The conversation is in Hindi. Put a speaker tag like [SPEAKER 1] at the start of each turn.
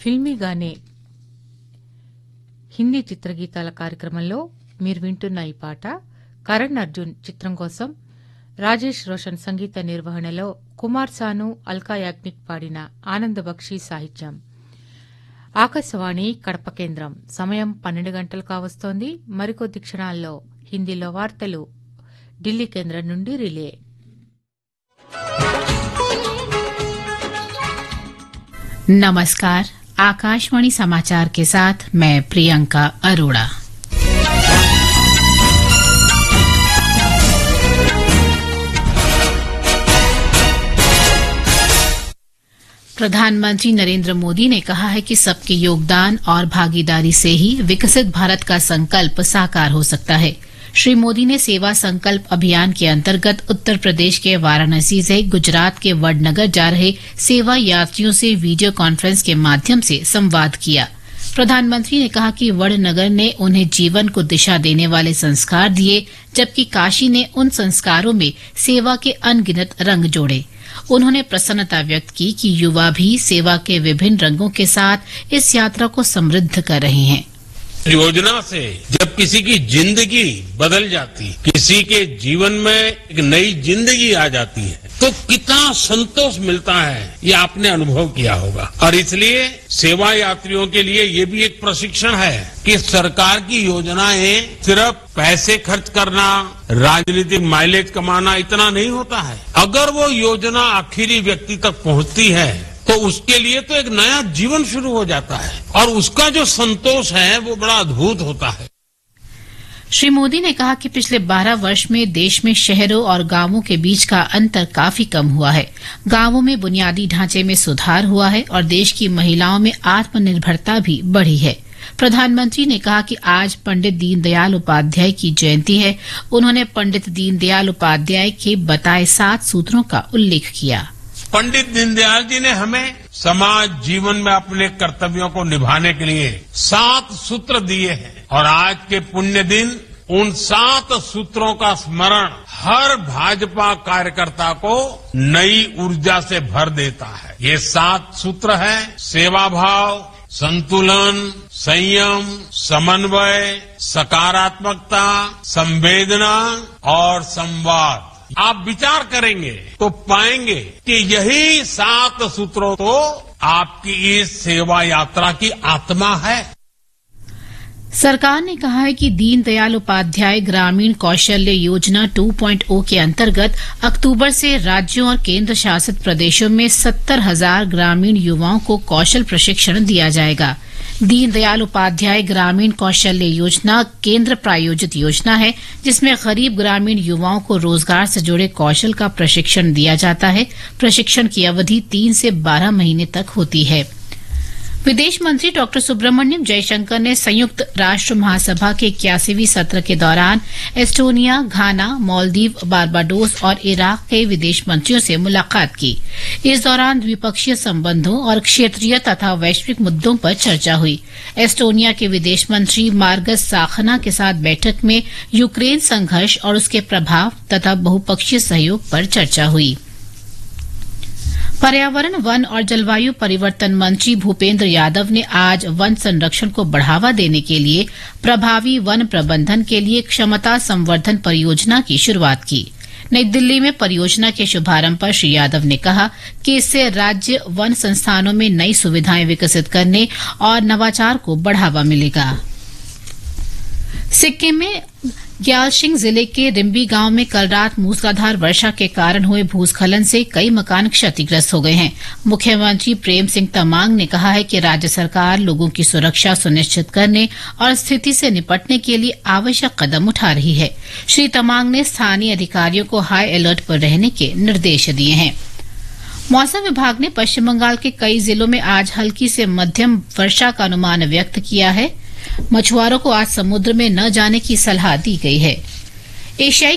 [SPEAKER 1] ఫిల్మీగానే హిందీ చిత్రగీతాల కార్యక్రమంలో మీరు వింటున్న ఈ పాట కరణ్ అర్జున్ చిత్రం కోసం రాజేష్ రోషన్ సంగీత నిర్వహణలో కుమార్ సాను అల్కా యాగ్నిక్ పాడిన ఆనంద బక్షి సాహిత్యం. ఆకాశవాణి కడప కేంద్రం సమయం 12 గంటలు కావస్తోంది. మరికొద్ది క్షణాల్లో హిందీలో వార్తలు ఢిల్లీ కేంద్రం నుండి రిలే.
[SPEAKER 2] नमस्कार, आकाशवाणी समाचार के साथ मैं प्रियंका अरोड़ा। प्रधानमंत्री नरेंद्र मोदी ने कहा है कि सबके योगदान और भागीदारी से ही विकसित भारत का संकल्प साकार हो सकता है। श्री मोदी ने सेवा संकल्प अभियान के अंतर्गत उत्तर प्रदेश के वाराणसी से गुजरात के वडनगर जा रहे सेवा यात्रियों से वीडियो कॉन्फ्रेंस के माध्यम से संवाद किया। प्रधानमंत्री ने कहा कि वडनगर ने उन्हें जीवन को दिशा देने वाले संस्कार दिए, जबकि काशी ने उन संस्कारों में सेवा के अनगिनत रंग जोड़े। उन्होंने प्रसन्नता व्यक्त की कि युवा भी सेवा के विभिन्न रंगों के साथ इस यात्रा को समृद्ध कर रहे हैं।
[SPEAKER 3] योजना से जब किसी की जिंदगी बदल जाती, किसी के जीवन में एक नई जिंदगी आ जाती है, तो कितना संतोष मिलता है, ये आपने अनुभव किया होगा। और इसलिए सेवा यात्रियों के लिए ये भी एक प्रशिक्षण है कि सरकार की योजनाएं सिर्फ पैसे खर्च करना, राजनीतिक माइलेज कमाना इतना नहीं होता है। अगर वो योजना आखिरी व्यक्ति तक पहुंचती है तो उसके लिए तो एक नया जीवन शुरू हो जाता है और उसका जो संतोष है वो बड़ा अद्भुत होता है।
[SPEAKER 2] श्री मोदी ने कहा कि पिछले 12 वर्ष में देश में शहरों और गांवों के बीच का अंतर काफी कम हुआ है। गांवों में बुनियादी ढांचे में सुधार हुआ है और देश की महिलाओं में आत्मनिर्भरता भी बढ़ी है। प्रधानमंत्री ने कहा कि आज पंडित दीनदयाल उपाध्याय की जयंती है। उन्होंने पंडित दीनदयाल उपाध्याय के बताए 7 सूत्रों का उल्लेख किया।
[SPEAKER 3] पंडित दीनदयाल जी ने हमें समाज जीवन में अपने कर्तव्यों को निभाने के लिए 7 सूत्र दिए हैं और आज के पुण्य दिन उन 7 सूत्रों का स्मरण हर भाजपा कार्यकर्ता को नई ऊर्जा से भर देता है। ये 7 सूत्र है सेवा भाव, संतुलन, संयम, समन्वय, सकारात्मकता, संवेदना और संवाद। आप विचार करेंगे तो पाएंगे कि यही 7 सूत्रों तो आपकी इस सेवा यात्रा की आत्मा है।
[SPEAKER 2] सरकार ने कहा है कि दीनदयाल उपाध्याय ग्रामीण कौशल्य योजना 2.0 के अंतर्गत अक्टूबर से राज्यों और केंद्र शासित प्रदेशों में 70,000 ग्रामीण युवाओं को कौशल प्रशिक्षण दिया जाएगा। दीनदयाल उपाध्याय ग्रामीण कौशल्य योजना केंद्र प्रायोजित योजना है, जिसमें गरीब ग्रामीण युवाओं को रोजगार से जुड़े कौशल का प्रशिक्षण दिया जाता है। प्रशिक्षण की अवधि 3 से 12 महीने तक होती है। विदेश मंत्री डॉक्टर सुब्रमण्यम जयशंकर ने संयुक्त राष्ट्र महासभा के 81वें सत्र के दौरान एस्टोनिया, घाना, मालदीव, बारबाडोस और इराक के विदेश मंत्रियों से मुलाकात की। इस दौरान द्विपक्षीय संबंधों और क्षेत्रीय तथा वैश्विक मुद्दों पर चर्चा हुई। एस्टोनिया के विदेश मंत्री मार्गस साखना के साथ बैठक में यूक्रेन संघर्ष और उसके प्रभाव तथा बहुपक्षीय सहयोग पर चर्चा हुई। पर्यावरण, वन और जलवायु परिवर्तन मंत्री भूपेंद्र यादव ने आज वन संरक्षण को बढ़ावा देने के लिए प्रभावी वन प्रबंधन के लिए क्षमता संवर्धन परियोजना की शुरुआत की। नई दिल्ली में परियोजना के शुभारंभ पर श्री यादव ने कहा कि इससे राज्य वन संस्थानों में नई सुविधाएं विकसित करने और नवाचार को बढ़ावा मिलेगा। सिक्किम में ग्यालशिंग जिले के रिम्बी गांव में कल रात मूसलाधार वर्षा के कारण हुए भूस्खलन से कई मकान क्षतिग्रस्त हो गए हैं। मुख्यमंत्री प्रेम सिंह तमांग ने कहा है कि राज्य सरकार लोगों की सुरक्षा सुनिश्चित करने और स्थिति से निपटने के लिए आवश्यक कदम उठा रही है। श्री तमांग ने स्थानीय अधिकारियों को हाई अलर्ट पर रहने के निर्देश दिए हैं। मौसम विभाग ने पश्चिम बंगाल के कई जिलों में आज हल्की से मध्यम वर्षा का अनुमान व्यक्त किया है। मछुआरों को आज समुद्र में न जाने की सलाह दी गई है। एशियाई